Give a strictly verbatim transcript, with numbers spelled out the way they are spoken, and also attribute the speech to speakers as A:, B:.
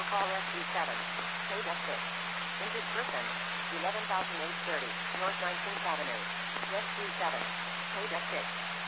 A: call S D seven. Code S six. Injured person. eleven thousand eight hundred thirty, North nineteenth Avenue. Red three seven. Code S six.